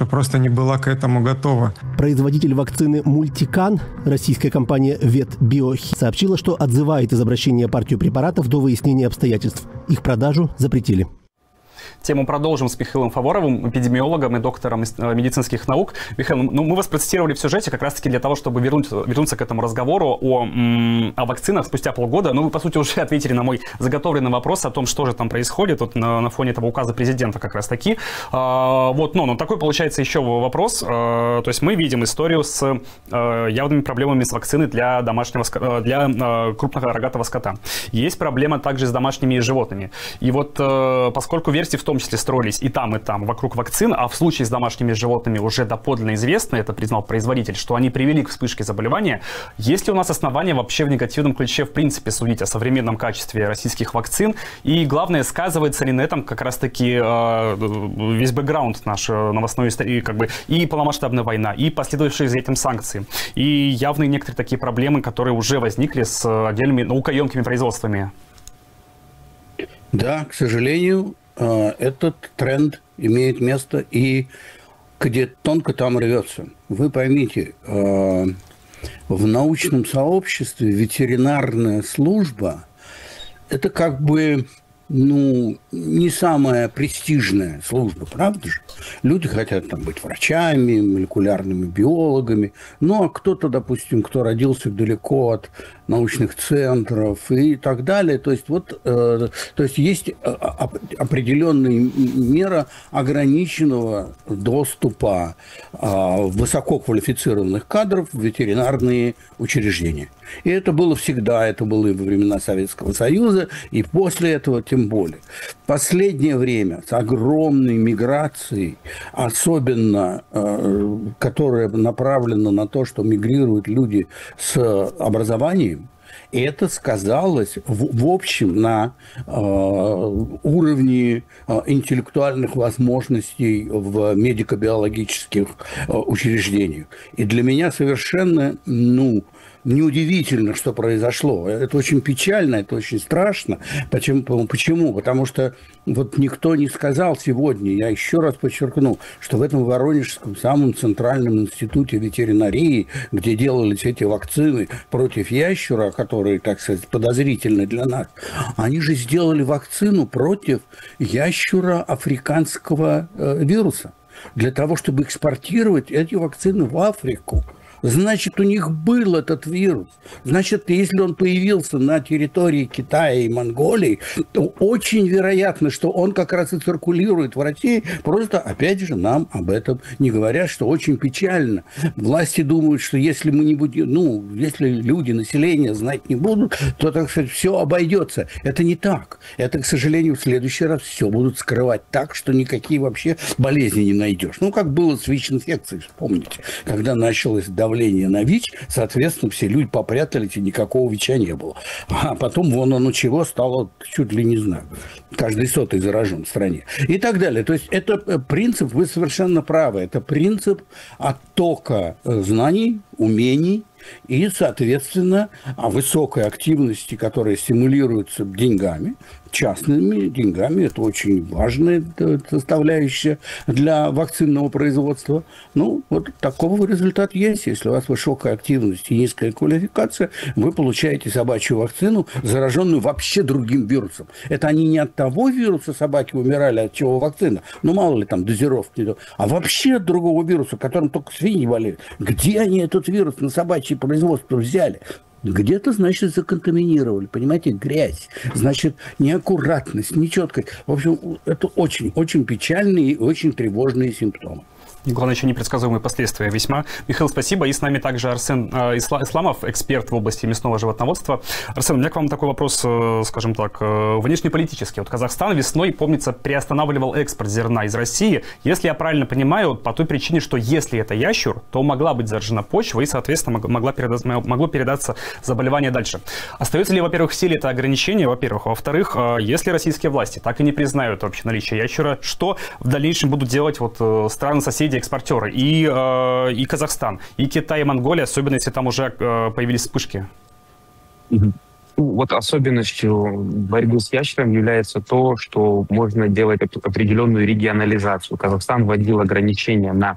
просто не была к этому готова. Производитель вакцины «Мультикан», российская компания «Ветбиохи», сообщила, что отзывает из обращения партию препаратов до выяснения обстоятельств. Их продажу запретили. Тему продолжим с Михаилом Фаворовым, эпидемиологом и доктором медицинских наук. Михаил, мы вас процитировали в сюжете как раз-таки для того, чтобы вернуться к этому разговору о вакцинах спустя полгода. Вы, по сути, уже ответили на мой заготовленный вопрос о том, что же там происходит на фоне этого указа президента как раз-таки. Но такой получается еще вопрос. То есть мы видим историю с явными проблемами с вакциной для крупного рогатого скота. Есть проблема также с домашними животными. И поскольку версии в том числе строились и там, вокруг вакцин, а в случае с домашними животными уже доподлинно известно, это признал производитель, что они привели к вспышке заболевания. Есть ли у нас основания вообще в негативном ключе в принципе судить о современном качестве российских вакцин? И главное, сказывается ли на этом как раз-таки весь бэкграунд наш новостной истории, и полномасштабная война, и последующие за этим санкции, и явные некоторые такие проблемы, которые уже возникли с отдельными наукоемкими производствами? Да, к сожалению, этот тренд имеет место, и где тонко, там рвется. Вы поймите, в научном сообществе ветеринарная служба – это не самая престижная служба, правда же? Люди хотят быть врачами, молекулярными биологами. А кто-то, допустим, кто родился далеко от научных центров и так далее. То есть есть определенная мера ограниченного доступа высококвалифицированных кадров в ветеринарные учреждения. И это было всегда, это было и во времена Советского Союза, и после этого тем более. В последнее время с огромной миграцией, особенно которая направлена на то, что мигрируют люди с образованием, и это сказалось в общем на уровне интеллектуальных возможностей в медико-биологических учреждениях. И для меня совершенно неудивительно, что произошло. Это очень печально, это очень страшно. Почему? Потому что никто не сказал сегодня, я еще раз подчеркну, что в этом Воронежском самом центральном институте ветеринарии, где делались эти вакцины против ящура, которые, так сказать, подозрительны для нас, они же сделали вакцину против ящура африканского вируса для того, чтобы экспортировать эти вакцины в Африку. Значит, у них был этот вирус. Значит, если он появился на территории Китая и Монголии, то очень вероятно, что он как раз и циркулирует в России. Просто, опять же, нам об этом не говорят, что очень печально. Власти думают, что если мы не будем, если люди, население знать не будут, то, так сказать, все обойдется. Это не так. Это, к сожалению, в следующий раз все будут скрывать так, что никакие вообще болезни не найдешь. Как было с ВИЧ-инфекцией, вспомните, когда началось давление на ВИЧ, соответственно, все люди попрятались, и никакого ВИЧа не было. А потом оно чего стало, чуть ли не знаю, каждый сотый заражен в стране. И так далее. То есть это принцип, вы совершенно правы, это принцип оттока знаний, умений и, соответственно, высокой активности, которая стимулируется деньгами, частными деньгами. Это очень важная составляющая для вакцинного производства. Такого результата есть. Если у вас высокая активность и низкая квалификация, вы получаете собачью вакцину, зараженную вообще другим вирусом. Это они не от того вируса собаки умирали, от чего вакцина. Мало ли там дозировки. А вообще от другого вируса, которым только свиньи болеют. Где они этот вирус на собачье производство взяли? Где-то, значит, законтаминировали, понимаете, грязь, значит, неаккуратность, нечеткость. В общем, это очень-очень печальные и очень тревожные симптомы. И, главное, еще непредсказуемые последствия весьма. Михаил, спасибо. И с нами также Арсен Исламов, эксперт в области мясного животноводства. Арсен, у меня к вам такой вопрос, скажем так, внешнеполитический. Казахстан весной, помнится, приостанавливал экспорт зерна из России. Если я правильно понимаю, по той причине, что если это ящур, то могла быть заражена почва и, соответственно, могло передаться заболевание дальше. Остается ли, во-первых, в силе это ограничение, во-первых? Во-вторых, если российские власти так и не признают вообще наличие ящура, что в дальнейшем будут делать страны-соседи, экспортеры, и Казахстан, и Китай, и Монголия, особенно если там уже появились вспышки? Особенностью борьбы с ящером является то, что можно делать определенную регионализацию. Казахстан вводил ограничения на